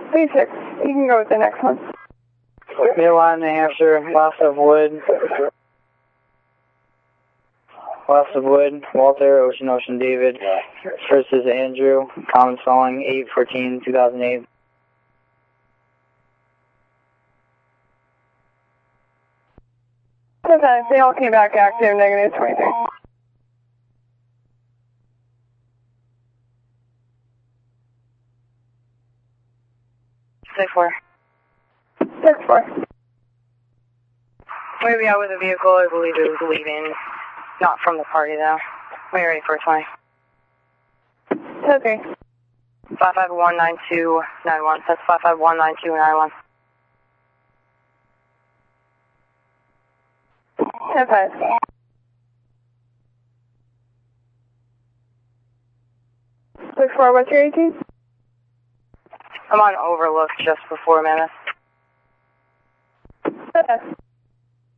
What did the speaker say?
Basic. You can go with the next one. Midline, New Hampshire, loss of wood. Loss of wood, Walter, Ocean, David. First is Andrew, common spelling, 8/14/2008. Sometimes they all came back active, negative 23. 6-4. 6-4. Maybe out with a vehicle, I believe it was leaving. Not from the party though. We're ready for 20. Okay. 5519291. That's 5519291. 10-5. Look for what's your 18? I'm on Overlook just before Mammoth. Okay.